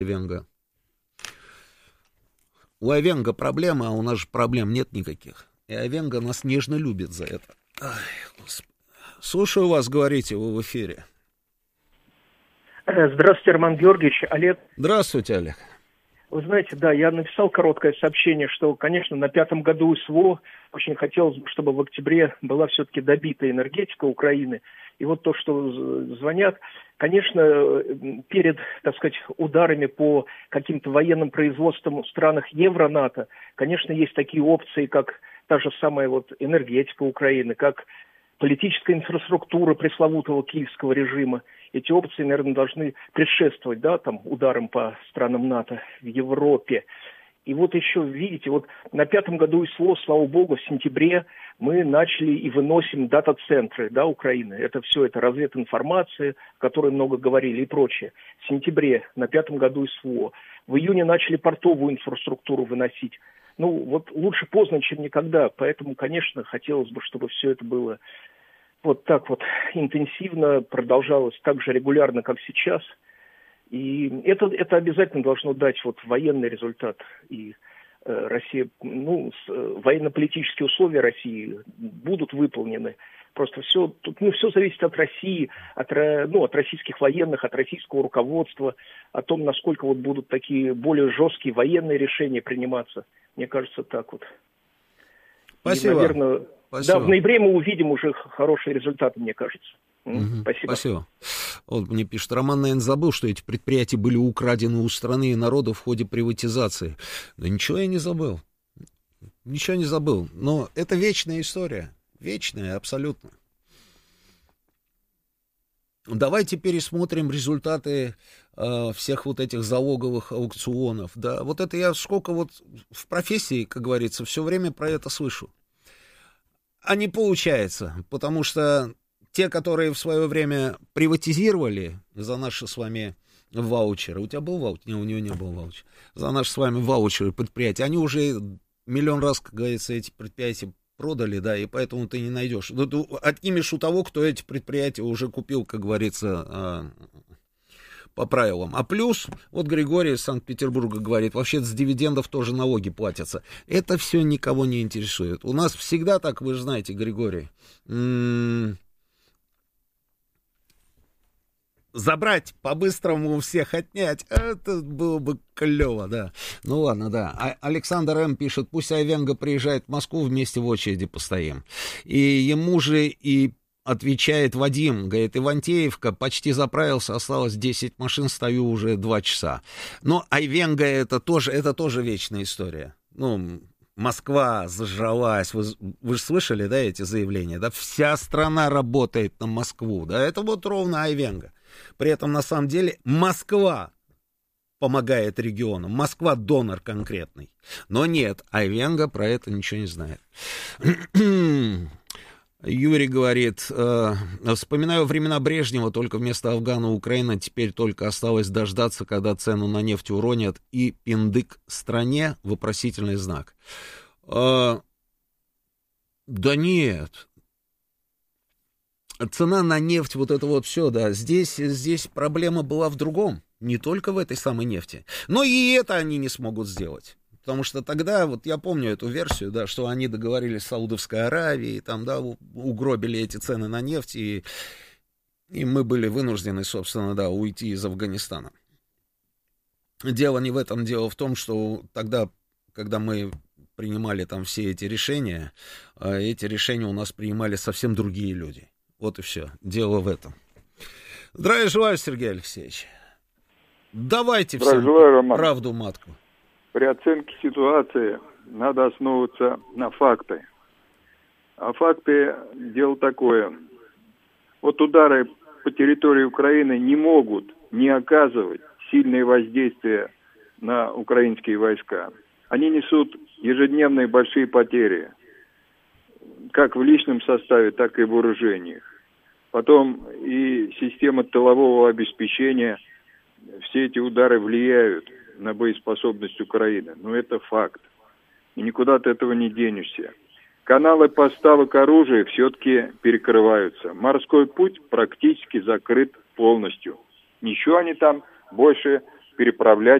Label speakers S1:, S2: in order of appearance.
S1: Айвенго. У Айвенго проблемы, а у нас же проблем нет никаких. И Айвенго нас нежно любит за это. Ай, Господи. Слушаю вас, говорите, вы в эфире.
S2: Здравствуйте, Роман Георгиевич. Олег.
S1: Здравствуйте, Олег.
S2: Вы знаете, да, я написал короткое сообщение, что, конечно, на 5-м году СВО очень хотелось бы, чтобы в октябре была все-таки добита энергетика Украины. И вот то, что звонят, конечно, перед, так сказать, ударами по каким-то военным производствам в странах Евро-НАТО, конечно, есть такие опции, как та же самая вот энергетика Украины, как политическая инфраструктура пресловутого киевского режима. Эти опции, наверное, должны предшествовать, да, там, ударам по странам НАТО в Европе. И вот еще, видите, вот на 5-м году СВО, слава богу, в сентябре мы начали и выносим дата-центры, да, Украины. Это все, это развединформация, о которой много говорили и прочее. В сентябре, на 5-м году СВО. В июне начали портовую инфраструктуру выносить. Ну, вот лучше поздно, чем никогда. Поэтому, конечно, хотелось бы, чтобы все это было вот так вот интенсивно, продолжалось так же регулярно, как сейчас. И это обязательно должно дать вот военный результат. И Россия, военно-политические условия России будут выполнены. Просто все, тут, все зависит от России, от российских военных, от российского руководства, о том, насколько вот будут такие более жесткие военные решения приниматься. Мне кажется, так вот.
S1: Спасибо.
S2: И, наверное,
S1: Спасибо.
S2: Да, в ноябре мы увидим уже хорошие результаты, мне кажется. Спасибо.
S1: Спасибо. Вот мне пишет, Роман, наверное, забыл, что эти предприятия были украдены у страны и народа в ходе приватизации. Да ничего я не забыл. Ничего не забыл. Но это вечная история. Вечная, абсолютно. Давайте пересмотрим результаты всех вот этих залоговых аукционов. Да, вот это я сколько вот в профессии, как говорится, все время про это слышу. А не получается, потому что те, которые в свое время приватизировали за наши с вами ваучеры, у тебя был ваучер? Не, у него не был ваучер. За наши с вами ваучеры предприятия, они уже миллион раз, как говорится, эти предприятия продали, да, и поэтому ты не найдешь. Ты отнимешь у того, кто эти предприятия уже купил, как говорится, по правилам. А плюс, вот Григорий из Санкт-Петербурга говорит, вообще с дивидендов тоже налоги платятся. Это все никого не интересует. У нас всегда так, вы же знаете, Григорий, забрать по-быстрому у всех отнять, это было бы клево, да. Ну ладно, да. Александр М. пишет, пусть Айвенго приезжает в Москву, вместе в очереди постоим. И ему же и отвечает Вадим, говорит, Ивантеевка почти заправился, осталось 10 машин, стою уже 2 часа. Но Айвенго это тоже вечная история. Ну, Москва зажралась, вы же слышали, да, эти заявления, да, вся страна работает на Москву, да, это вот ровно Айвенго. При этом, на самом деле, Москва помогает региону, Москва донор конкретный. Но нет, Айвенго про это ничего не знает. Юрий говорит, вспоминаю времена Брежнева, только вместо Афгана Украина, теперь только осталось дождаться, когда цену на нефть уронят, и пиндык стране, вопросительный знак. Да нет. Цена на нефть, вот это вот все, да, здесь проблема была в другом, не только в этой самой нефти. Но и это они не смогут сделать. Потому что тогда, вот я помню эту версию, да, что они договорились с Саудовской Аравией, там, да, угробили эти цены на нефть, и мы были вынуждены, собственно, да, уйти из Афганистана. Дело не в этом, дело в том, что тогда, когда мы принимали там все эти решения у нас принимали совсем другие люди. Вот и все, дело в этом. Здравия желаю, Сергей Алексеевич. Давайте всем правду матку.
S3: При оценке ситуации надо основываться на факты. А факты дело такое. Вот удары по территории Украины не могут не оказывать сильное воздействие на украинские войска. Они несут ежедневные большие потери, как в личном составе, так и в вооружениях. Потом и система тылового обеспечения, все эти удары влияют на боеспособность Украины. Но это факт. И никуда от этого не денешься. Каналы поставок оружия все-таки перекрываются. Морской путь практически закрыт полностью. Ничего они там больше переправлять